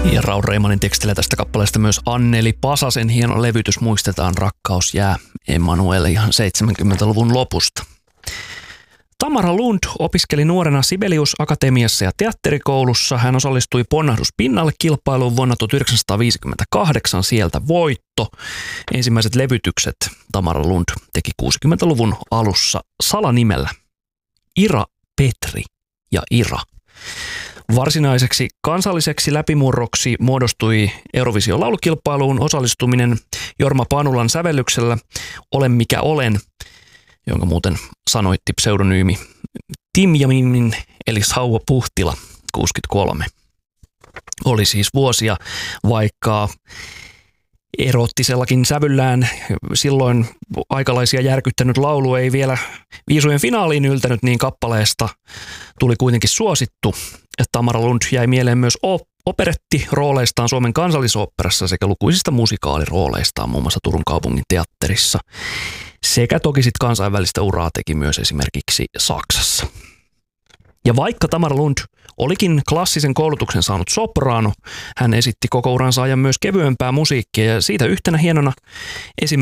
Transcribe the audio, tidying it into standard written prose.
Ja Raul Reimanin tekstillä tästä kappaleesta myös Anneli Pasasen hieno levytys Muistetaan rakkaus jää, Emanuel ihan 70-luvun lopusta. Tamara Lund opiskeli nuorena Sibelius-akatemiassa ja teatterikoulussa. Hän osallistui Ponnahdus pinnalle -kilpailuun vuonna 1958, sieltä voitto. Ensimmäiset levytykset Tamara Lund teki 60-luvun alussa salanimellä Ira Petri ja Ira. Varsinaiseksi kansalliseksi läpimurroksi muodostui Eurovision laulukilpailuun osallistuminen Jorma Panulan sävellyksellä Olen mikä olen, jonka muuten sanoitti pseudonyymi Tim Jamin eli Sauva Puhtila 63. Oli siis vuosia, vaikka erottisellakin sävyllään silloin aikalaisia järkyttänyt laulu ei vielä viisujen finaaliin yltänyt, niin kappaleesta tuli kuitenkin suosittu. Tamara Lund jäi mieleen myös operettirooleistaan Suomen kansallisoopperassa sekä lukuisista musikaalirooleistaan muun muassa Turun kaupungin teatterissa. Sekä toki sitten kansainvälistä uraa teki myös esimerkiksi Saksassa. Ja vaikka Tamara Lund olikin klassisen koulutuksen saanut sopraano, hän esitti koko uransa ajan myös kevyempää musiikkia ja siitä yhtenä hienona esimerkiksi